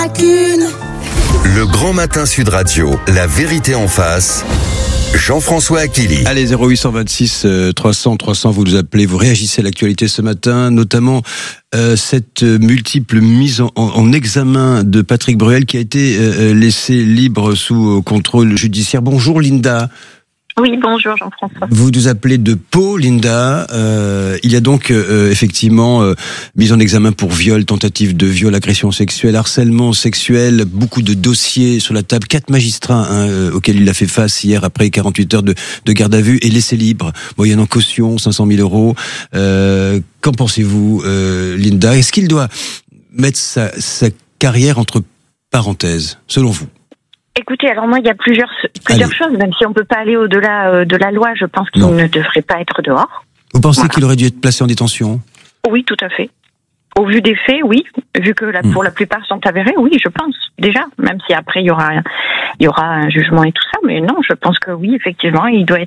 Le Grand Matin Sud Radio, la vérité en face. Jean-François Achilli. Allez, 0826 300 300, vous nous appelez, vous réagissez à l'actualité ce matin, notamment cette multiple mise en examen de Patrick Bruel qui a été laissé libre sous contrôle judiciaire. Bonjour Linda. Oui, bonjour Jean-François. Vous nous appelez de Pau, Linda. Il y a donc effectivement mise en examen pour viol, tentative de viol, agression sexuelle, harcèlement sexuel, beaucoup de dossiers sur la table. 4 magistrats auxquels il a fait face hier après 48 heures de garde à vue et laissé libre. Moyennant caution, 500 000 euros. Qu'en pensez-vous, Linda? Est-ce qu'il doit mettre sa carrière entre parenthèses, selon vous? Écoutez, alors moi, il y a plusieurs choses, même si on peut pas aller au-delà de la loi, je pense qu'il ne devrait pas être dehors. Vous pensez qu'il aurait dû être placé en détention? Oui, tout à fait. Au vu des faits, oui. Vu que pour la plupart sont avérés, oui, je pense. Déjà, même si après il y aura un jugement et tout ça, mais non, je pense que oui, effectivement, il devrait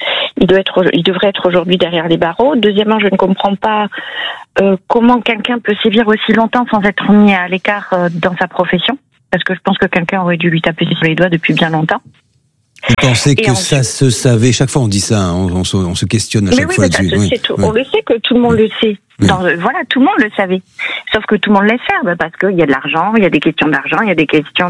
être aujourd'hui derrière les barreaux. Deuxièmement, je ne comprends pas comment quelqu'un peut sévir aussi longtemps sans être mis à l'écart dans sa profession. Parce que je pense que quelqu'un aurait dû lui taper sur les doigts depuis bien longtemps. Vous pensez que ça se savait? Chaque fois on dit ça, hein, on se questionne à chaque fois là-dessus. On le sait que tout le monde le sait. Voilà, tout le monde le savait. Sauf que tout le monde laisse faire, parce qu'il y a de l'argent, il y a des questions d'argent, il y a des questions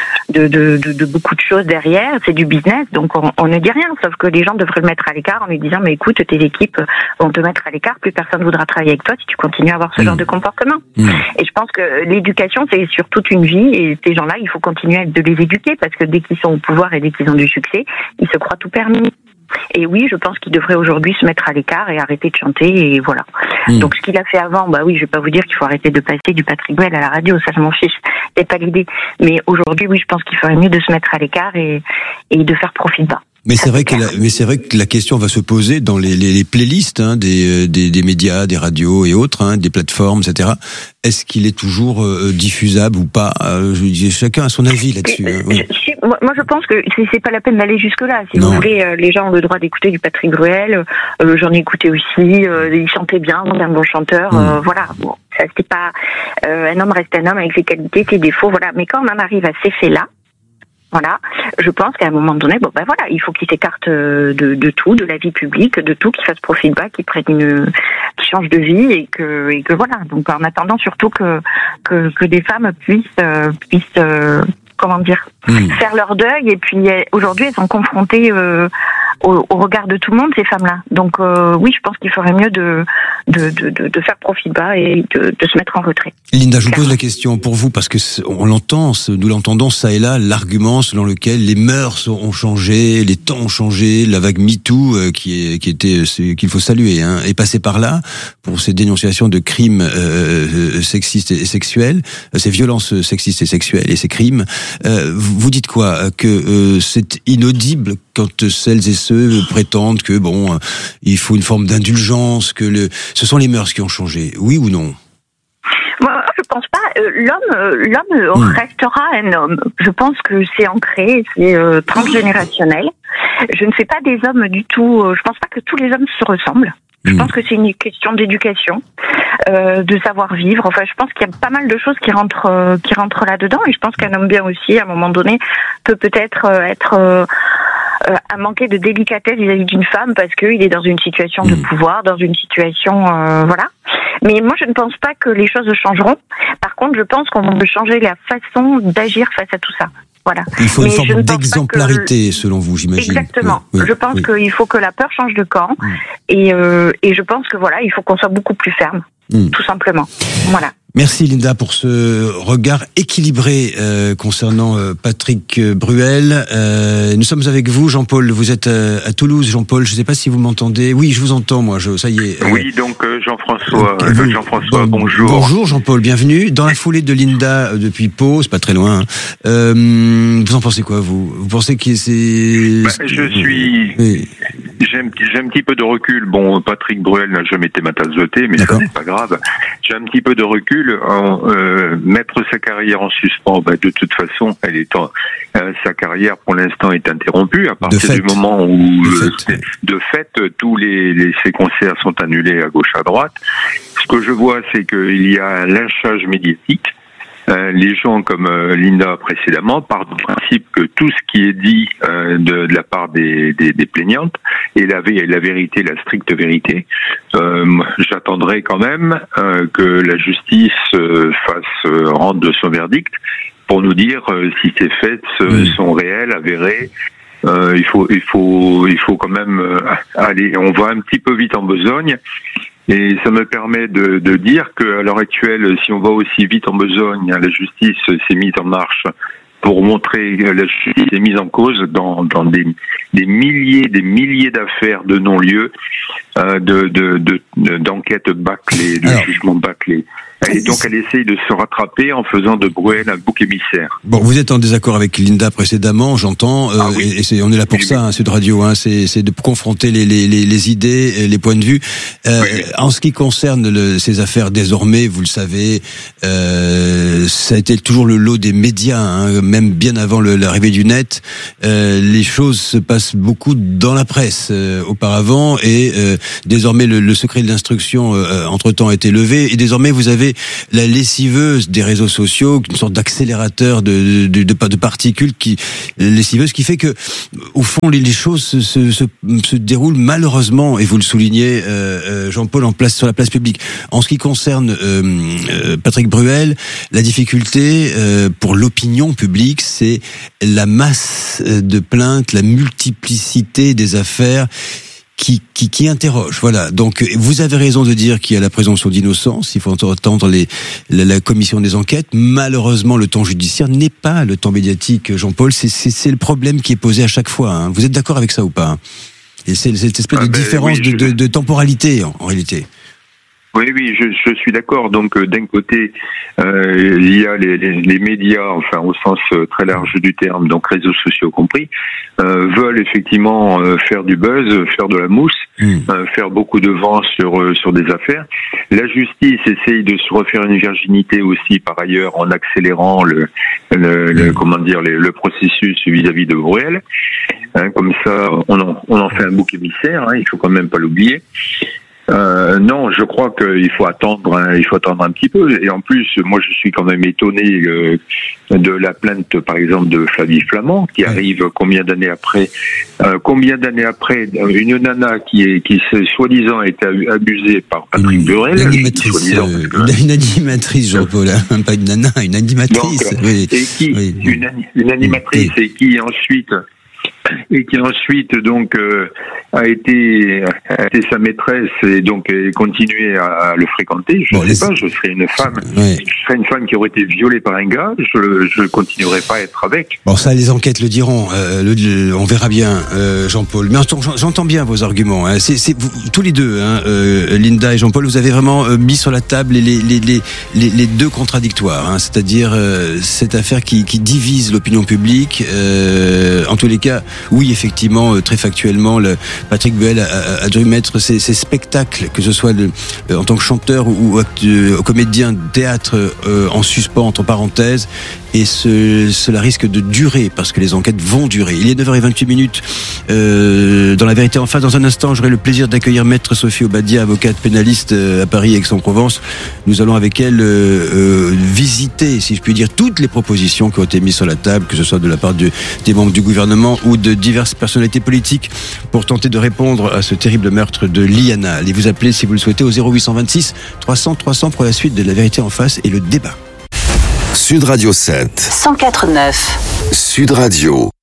de beaucoup de choses derrière, c'est du business, donc on ne dit rien, sauf que les gens devraient le mettre à l'écart en lui disant, mais écoute, tes équipes vont te mettre à l'écart, plus personne ne voudra travailler avec toi si tu continues à avoir ce genre de comportement. Et je pense que l'éducation, c'est sur toute une vie, et ces gens-là, il faut continuer de les éduquer, parce que dès qu'ils sont au pouvoir et dès qu'ils ont du succès, ils se croient tout permis. Et oui, je pense qu'il devrait aujourd'hui se mettre à l'écart et arrêter de chanter, et voilà. Donc ce qu'il a fait avant, oui, je vais pas vous dire qu'il faut arrêter de passer du Patrick Bruel à la radio, ça je m'en fiche, c'est pas l'idée. Mais aujourd'hui, oui, je pense qu'il ferait mieux de se mettre à l'écart et de faire profil bas. Mais c'est vrai que la question va se poser dans les playlists des médias, des radios et autres, des plateformes, etc. Est-ce qu'il est toujours diffusable ou pas? Chacun a son avis là-dessus. Oui. Moi, je pense que c'est pas la peine d'aller jusque-là. Si vous voulez, les gens ont le droit d'écouter du Patrick Bruel. J'en ai écouté aussi. Il chantait bien, c'est un bon chanteur. Voilà. Bon, ça c'est pas un homme reste un homme avec ses qualités, ses défauts. Voilà. Mais quand on en arrive à ces faits-là. Voilà, je pense qu'à un moment donné, voilà, il faut qu'il s'écarte de tout, de la vie publique, de tout, qu'il fasse profil bas, qu'il change de vie et que voilà. Donc en attendant surtout que des femmes puissent faire leur deuil, et puis aujourd'hui elles sont confrontées au regard de tout le monde, ces femmes-là. Donc oui, je pense qu'il ferait mieux de faire profil bas et de se mettre en retrait. Linda, je vous pose la question pour vous, parce que nous l'entendons ça et là, l'argument selon lequel les mœurs ont changé, les temps ont changé, la vague MeToo qu'il faut saluer, est passée par là pour ces dénonciations de crimes sexistes et sexuels, ces violences sexistes et sexuelles et ces crimes. Vous dites quoi? Que c'est inaudible quand celles et ceux prétendent que il faut une forme d'indulgence, que ce sont les mœurs qui ont changé, oui ou non? Moi, je pense pas. L'homme restera un homme. Je pense que c'est ancré, c'est transgénérationnel. Je ne fais pas des hommes du tout. Je pense pas que tous les hommes se ressemblent. Je pense que c'est une question d'éducation, de savoir-vivre. Enfin, je pense qu'il y a pas mal de choses qui rentrent là-dedans. Et je pense qu'un homme bien aussi, à un moment donné, peut être à manquer de délicatesse vis-à-vis d'une femme parce qu'il est dans une situation de pouvoir, dans une situation voilà. Mais moi, je ne pense pas que les choses changeront. Par contre, je pense qu'on peut changer la façon d'agir face à tout ça. Voilà. Il faut une forme d'exemplarité, selon vous, j'imagine. Exactement. Je pense qu'il faut que la peur change de camp. Et je pense que voilà, il faut qu'on soit beaucoup plus ferme. Tout simplement. Voilà. Merci Linda pour ce regard équilibré concernant Patrick Bruel. Nous sommes avec vous, Jean-Paul. Vous êtes à Toulouse, Jean-Paul. Je ne sais pas si vous m'entendez. Oui, je vous entends, moi. Ça y est. Oui, donc Jean-François. Bonjour. Bonjour Jean-Paul, bienvenue. Dans la foulée de Linda depuis Pau, c'est pas très loin. Vous en pensez quoi, vous? Vous pensez que c'est... J'ai un petit peu de recul. Bon, Patrick Bruel n'a jamais été ma tasse de thé, mais ça c'est pas grave. J'ai un petit peu de recul. Mettre sa carrière en suspens, de toute façon, sa carrière pour l'instant est interrompue à partir du moment où, de fait, tous ses concerts sont annulés à gauche à droite. Ce que je vois, c'est qu'il y a un lynchage médiatique. les gens comme Linda précédemment partent du principe que tout ce qui est dit de la part des plaignantes est la vérité, la stricte vérité. J'attendrai quand même que la justice rende son verdict pour nous dire si ces faits sont réels, avérés. Il faut quand même aller. On va un petit peu vite en besogne. Et ça me permet de dire qu'à l'heure actuelle, si on va aussi vite en besogne, la justice s'est mise en marche pour montrer que la justice est mise en cause dans des milliers d'affaires de non-lieu, d'enquêtes bâclées, de jugements bâclés. Et donc elle essaye de se rattraper en faisant de Bruel un bouc émissaire. Bon, vous êtes en désaccord avec Linda précédemment, j'entends, oui. Et on est là pour ça, hein, Sud Radio, hein, c'est de confronter les idées, les points de vue. En ce qui concerne ces affaires, désormais, vous le savez, ça a été toujours le lot des médias, hein, même bien avant l'arrivée du net. Les choses se passent beaucoup dans la presse auparavant, et désormais le secret de l'instruction entre-temps a été levé, et désormais vous avez la lessiveuse des réseaux sociaux, une sorte d'accélérateur de particules lessiveuse, qui fait que, au fond, les choses se déroulent malheureusement, et vous le soulignez, Jean-Paul, sur la place publique. En ce qui concerne Patrick Bruel, la difficulté pour l'opinion publique, c'est la masse de plaintes, la multiplicité des affaires qui interroge. Voilà. Donc, vous avez raison de dire qu'il y a la présomption d'innocence. Il faut attendre la commission des enquêtes. Malheureusement, le temps judiciaire n'est pas le temps médiatique, Jean-Paul. C'est le problème qui est posé à chaque fois, hein. Vous êtes d'accord avec ça ou pas? Et c'est cette espèce de différence de temporalité, en réalité. Oui, je suis d'accord. Donc, d'un côté, il y a les médias, enfin au sens très large du terme, donc réseaux sociaux compris, veulent effectivement faire du buzz, faire de la mousse, faire beaucoup de vent sur des affaires. La justice essaye de se refaire une virginité aussi, par ailleurs, en accélérant le processus vis-à-vis de Bruel. Hein, comme ça, on en fait un bouc émissaire. Hein, il faut quand même pas l'oublier. Non, je crois qu'il faut attendre un petit peu. Et en plus, moi, je suis quand même étonné de la plainte, par exemple, de Flavie Flament, qui arrive combien d'années après, une nana qui soi-disant a été abusée par Patrick Bruel. Une animatrice, Jean-Paul, hein, pas une nana, une animatrice. Donc, une animatrice, et qui ensuite donc a été sa maîtresse, et donc continué à le fréquenter. Je serais une femme qui aurait été violée par un gars, je continuerai pas à être avec. Bon, ça, les enquêtes le diront. On verra bien, Jean-Paul. Mais j'entends bien vos arguments. Hein. C'est vous, tous les deux, hein, Linda et Jean-Paul, vous avez vraiment mis sur la table les deux contradictoires. Hein, c'est-à-dire cette affaire qui divise l'opinion publique. En tous les cas, oui, effectivement, très factuellement, Patrick Bruel a dû mettre ses spectacles, que ce soit en tant que chanteur ou comédien de théâtre, en suspens, entre parenthèses, et cela risque de durer, parce que les enquêtes vont durer. Il est 9h28 dans La Vérité en face. Dans un instant, j'aurai le plaisir d'accueillir Maître Sophie Obadia, avocate pénaliste à Paris, Aix-en-Provence. Nous allons avec elle visiter, si je puis dire, toutes les propositions qui ont été mises sur la table, que ce soit de la part des membres du gouvernement ou de diverses personnalités politiques, pour tenter de répondre à ce terrible meurtre de Liana. Allez vous appeler, si vous le souhaitez, au 0826 300 300 pour la suite de La Vérité en face et le débat. Sud Radio 7. 104.9. Sud Radio.